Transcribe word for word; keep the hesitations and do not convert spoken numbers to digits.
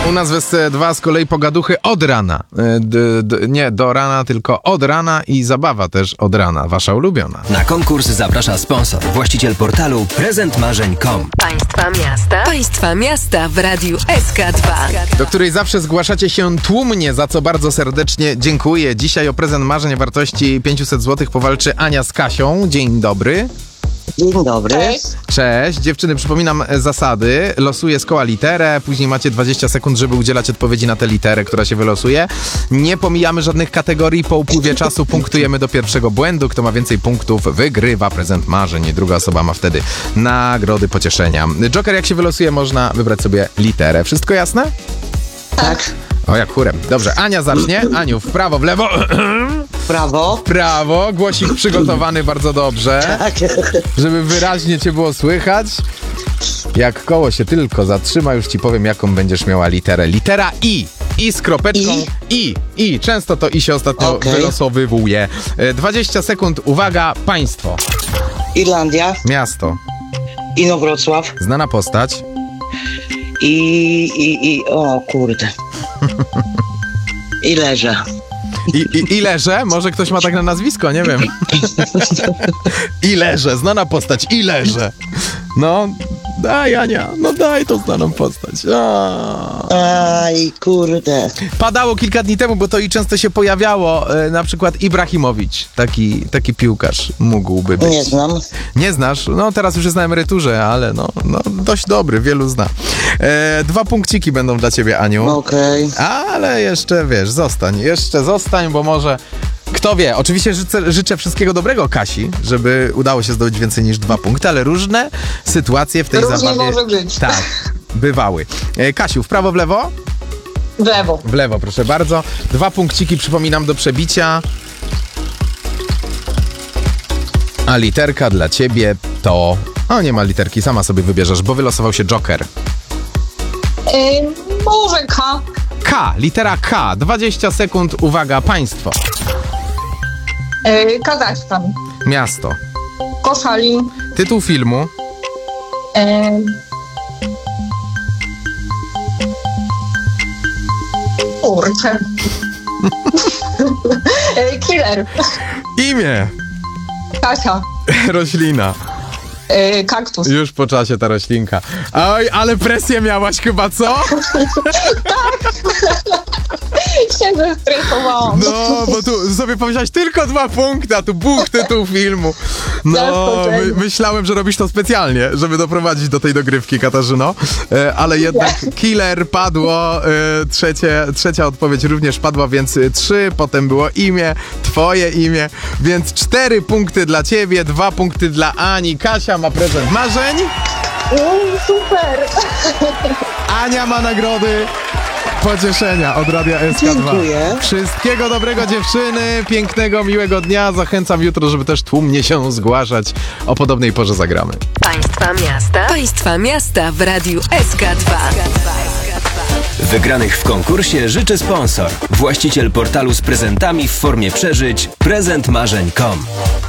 U nas w S C dwa z kolei pogaduchy od rana. D, d, nie do rana, tylko od rana i zabawa też od rana. Wasza ulubiona. Na konkurs zaprasza sponsor, właściciel portalu prezent marzeń kropka com. Państwa miasta. Państwa miasta w Radiu S K dwa. Do której zawsze zgłaszacie się tłumnie, za co bardzo serdecznie dziękuję. Dzisiaj o prezent marzeń wartości pięćset złotych powalczy Ania z Kasią. Dzień dobry. Dzień dobry. Cześć. Cześć. Dziewczyny, przypominam zasady. Losuję z koła literę, później macie dwadzieścia sekund, żeby udzielać odpowiedzi na tę literę, która się wylosuje. Nie pomijamy żadnych kategorii. Po upływie czasu punktujemy do pierwszego błędu. Kto ma więcej punktów, wygrywa prezent marzeń. Druga osoba ma wtedy nagrody pocieszenia. Joker, jak się wylosuje, można wybrać sobie literę. Wszystko jasne? Tak. O, jak chórem. Dobrze, Ania zacznie. Aniu, w prawo, w lewo. Prawo. W prawo. Głosik przygotowany bardzo dobrze, Tak. żeby wyraźnie cię było słychać. Jak koło się tylko zatrzyma, już ci powiem, jaką będziesz miała literę. Litera I. I z kropeczką. I. I. I. Często to I się ostatnio Okay. wylosowywuje. dwadzieścia sekund. Uwaga. Państwo. Irlandia. Miasto. Inowrocław. Znana postać. I, i, i, o kurde. I leżę. I, i, I leże? Może ktoś ma tak na nazwisko, nie wiem. I leże, znana postać, i leże. No, daj Ania, no daj tą znaną postać. A. Aj, kurde. Padało kilka dni temu, bo to i często się pojawiało, e, na przykład Ibrahimowicz, taki, taki piłkarz mógłby być. Nie znam. Nie znasz? No teraz już jest na emeryturze, ale no, no dość dobry, wielu zna. E, dwa punkciki będą dla ciebie, Aniu. Okej. Ale jeszcze, wiesz, zostań, jeszcze zostań, bo może... Kto wie, oczywiście życzę, życzę wszystkiego dobrego Kasi, żeby udało się zdobyć więcej niż dwa punkty, ale różne sytuacje w tej Różnie zabawie... może być. Tak, bywały. E, Kasiu, w prawo, w lewo? W lewo. W lewo, proszę bardzo. Dwa punkciki, przypominam, do przebicia. A literka dla ciebie to... O, nie ma literki, sama sobie wybierzesz, bo wylosował się Joker. Yy, może K. K, litera K, dwadzieścia sekund, uwaga, państwo. Yy, Kazachstan. Miasto. Koszalin. Tytuł filmu. Yy, kurczę. yy, killer. Imię. Kasia. Roślina. Yy, kaktus. Już po czasie ta roślinka. Oj, ale presję miałaś chyba, co? się zestresowałam. No, bo tu sobie powiedziałaś tylko dwa punkty, a tu buch tytuł filmu. No, my, myślałem, że robisz to specjalnie, żeby doprowadzić do tej dogrywki, Katarzyno. E, ale jednak killer padło, e, trzecie, trzecia odpowiedź również padła, więc trzy, potem było imię, twoje imię, więc cztery punkty dla ciebie, dwa punkty dla Ani. Kasia ma prezent marzeń. Mm, super. Ania ma nagrody pocieszenia od Radia S K dwa. Dziękuję. Wszystkiego dobrego, dziewczyny, pięknego, miłego dnia. Zachęcam jutro, żeby też tłumnie się zgłaszać. O podobnej porze zagramy. Państwa miasta. Państwa miasta w Radiu S K dwa. Wygranych w konkursie życzy sponsor, właściciel portalu z prezentami w formie przeżyć prezent marzeń kropka com.